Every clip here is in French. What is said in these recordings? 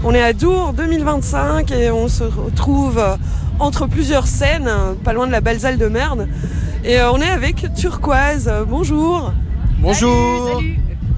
On est à Dour 2025 et on se retrouve entre plusieurs scènes, pas loin de la belle salle de Merde. Et on est avec Turquoise. Bonjour. Bonjour. Salut.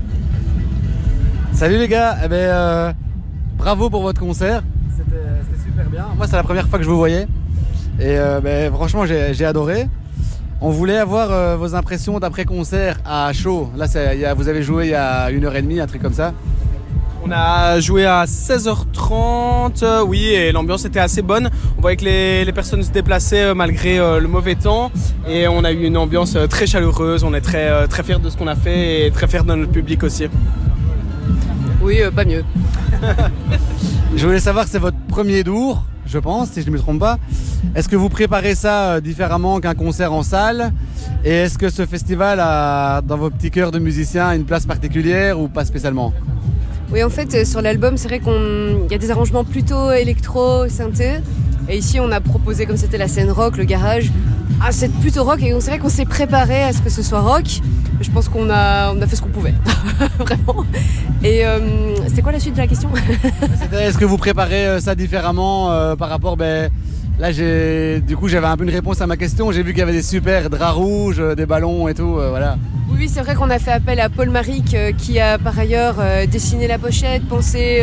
Salut les gars. Bravo pour votre concert. C'était super bien. Moi, c'est la première fois que je vous voyais. Et franchement, j'ai adoré. On voulait avoir vos impressions d'après-concert à chaud. Là, vous avez joué il y a 1h30, un truc comme ça. On a joué à 16h30, oui, et l'ambiance était assez bonne. On voyait que les personnes se déplaçaient malgré le mauvais temps. Et on a eu une ambiance très chaleureuse. On est très, très fiers de ce qu'on a fait et très fiers de notre public aussi. Oui, pas mieux. Je voulais savoir, c'est votre premier Dour, je pense, si je ne me trompe pas. Est-ce que vous préparez ça différemment qu'un concert en salle? Et est-ce que ce festival a, dans vos petits cœurs de musiciens, une place particulière ou pas spécialement? Oui, en fait, sur l'album, c'est vrai qu'il y a des arrangements plutôt électro, synthé. Et ici, on a proposé, comme c'était la scène rock, le garage, c'est plutôt rock. Et c'est vrai qu'on s'est préparé à ce que ce soit rock. Je pense qu'on a fait ce qu'on pouvait, vraiment. Et c'était quoi la suite de la question? Est-ce que vous préparez ça différemment par rapport... Là, j'avais un peu une réponse à ma question. J'ai vu qu'il y avait des super draps rouges, des ballons et tout, voilà. Oui, c'est vrai qu'on a fait appel à Paul Maric, qui a par ailleurs dessiné la pochette, pensé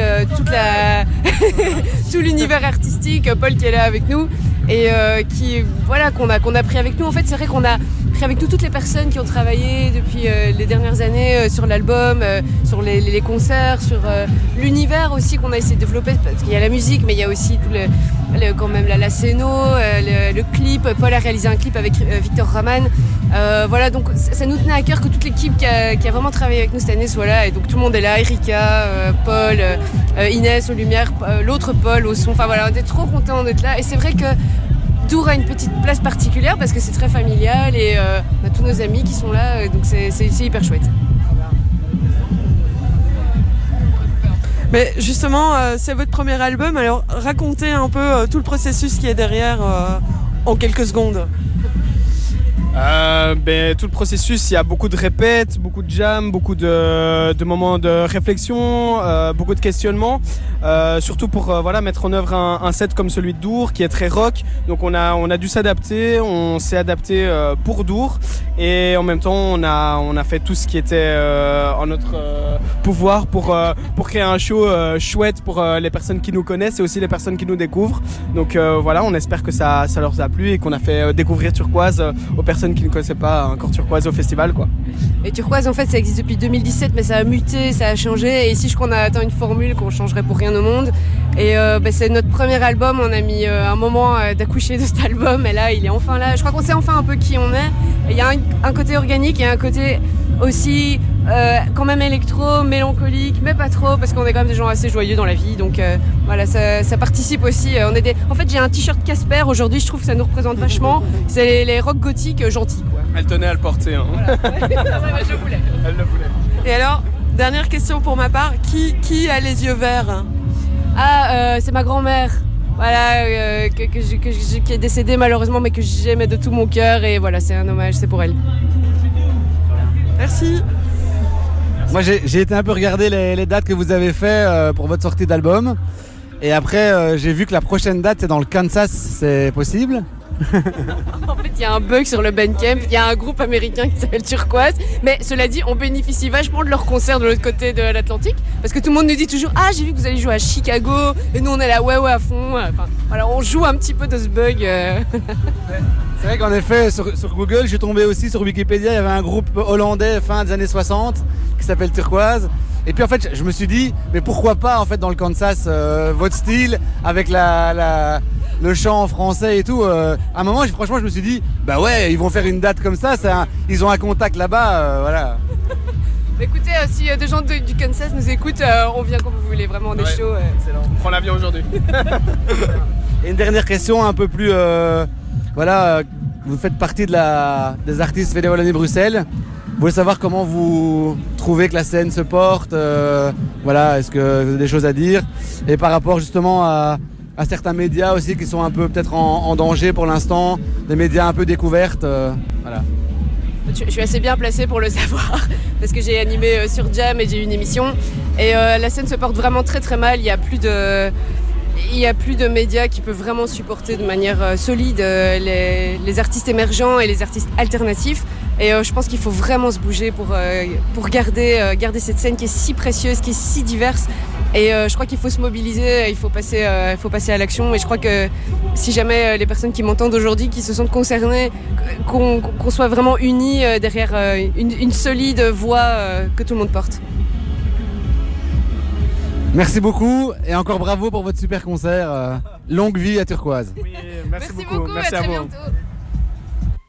tout l'univers artistique. Paul qui est là avec nous et qu'on a pris avec nous. En fait, c'est vrai qu'on a pris avec nous toutes les personnes qui ont travaillé depuis les dernières années sur l'album, sur les concerts, sur l'univers aussi qu'on a essayé de développer, parce qu'il y a la musique, mais il y a aussi tout quand même la scéno, le clip. Paul a réalisé un clip avec Victor Raman. Donc ça nous tenait à cœur que toute l'équipe qui a vraiment travaillé avec nous cette année soit là. Et donc tout le monde est là, Erika, Paul, Inès aux lumières, l'autre Paul au son. Enfin voilà, on est trop contents d'être là. Et c'est vrai que Dour a une petite place particulière parce que c'est très familial et on a tous nos amis qui sont là. Donc c'est hyper chouette. Mais justement, c'est votre premier album, alors racontez un peu tout le processus qui est derrière en quelques secondes. Tout le processus, il y a beaucoup de répètes, beaucoup de jams, beaucoup de moments de réflexion, beaucoup de questionnements, surtout pour mettre en œuvre un set comme celui de Dour qui est très rock. Donc on a dû s'adapter, on s'est adapté pour Dour et en même temps on a fait tout ce qui était en notre pouvoir pour créer un show chouette pour les personnes qui nous connaissent et aussi les personnes qui nous découvrent. Donc on espère que ça leur a plu et qu'on a fait découvrir Turquoise aux personnes qui ne connaissaient pas encore Turquoise au festival, quoi. Et Turquoise, en fait, ça existe depuis 2017, mais ça a muté, ça a changé. Et ici, je crois qu'on a atteint une formule qu'on changerait pour rien au monde. Et c'est notre premier album. On a mis un moment d'accoucher de cet album. Et là, il est enfin là. Je crois qu'on sait enfin un peu qui on est. Et il y a un côté organique et un côté aussi quand même électro, mélancolique, mais pas trop, parce qu'on est quand même des gens assez joyeux dans la vie. Donc ça participe aussi. En fait, j'ai un t-shirt Casper aujourd'hui. Je trouve que ça nous représente vachement. C'est les rock gothiques gentils, quoi. Elle tenait à le porter. Hein. Voilà. Je le voulais. Elle le voulait. Et alors, dernière question pour ma part, qui a les yeux verts? C'est ma grand-mère. Voilà, qui est décédée malheureusement, mais que j'aimais de tout mon cœur. Et voilà, c'est un hommage, c'est pour elle. Merci. Moi, j'ai été un peu regarder les dates que vous avez fait pour votre sortie d'album. Et après, j'ai vu que la prochaine date, c'est dans le Kansas. C'est possible? En fait, il y a un bug sur le Bandcamp. Il y a un groupe américain qui s'appelle Turquoise. Mais cela dit, on bénéficie vachement de leur concert de l'autre côté de l'Atlantique. Parce que tout le monde nous dit toujours: ah, j'ai vu que vous allez jouer à Chicago. Et nous, on est là, ouais, à fond. Enfin, voilà, on joue un petit peu de ce bug. C'est vrai qu'en effet, sur Google, je suis tombé aussi sur Wikipédia. Il y avait un groupe hollandais fin des années 60 qui s'appelle Turquoise. Et puis en fait, je me suis dit, mais pourquoi pas en fait dans le Kansas, votre style avec le chant en français et tout. À un moment, franchement, je me suis dit, bah ouais, ils vont faire une date comme ça. Ils ont un contact là-bas, voilà. Écoutez, si des gens du Kansas nous écoutent, on vient quand vous voulez, vraiment, on est chaud. Excellent. On prend l'avion aujourd'hui. Et une dernière question un peu plus, vous faites partie des artistes Fédé Wallonie-Bruxelles. Vous voulez savoir comment vous trouvez que la scène se porte, est-ce que vous avez des choses à dire? Et par rapport justement à certains médias aussi qui sont un peu peut-être en danger pour l'instant, des médias un peu découvertes, voilà. Je suis assez bien placée pour le savoir parce que j'ai animé sur Jam et j'ai eu une émission. Et la scène se porte vraiment très très mal. Il n'y a plus de médias qui peuvent vraiment supporter de manière solide les artistes émergents et les artistes alternatifs. Et je pense qu'il faut vraiment se bouger pour garder cette scène qui est si précieuse, qui est si diverse. Et je crois qu'il faut se mobiliser, il faut passer à l'action. Et je crois que si jamais les personnes qui m'entendent aujourd'hui, qui se sentent concernées, qu'on soit vraiment unis derrière une solide voix que tout le monde porte. Merci beaucoup et encore bravo pour votre super concert. Longue vie à Turquoise. Oui, merci beaucoup. Merci à vous. bientôt.